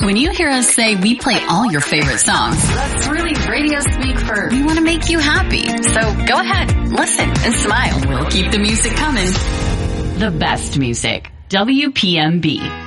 When you hear us say we play all your favorite songs, that's really radio speak for we want to make you happy. So go ahead, listen, and smile. We'll keep the music coming. The best music. WPMB.